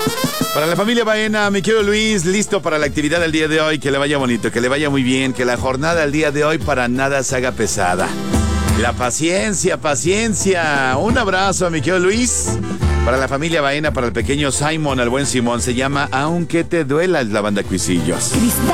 Para la familia Baena, mi querido Luis, listo para la actividad del día de hoy. Que le vaya bonito, que le vaya muy bien, que la jornada del día de hoy para nada se haga pesada. La paciencia, paciencia. Un abrazo a mi querido Luis. Para la familia Baena, para el pequeño Simon, al buen Simón, se llama Aunque te duela, la banda Cuisillos.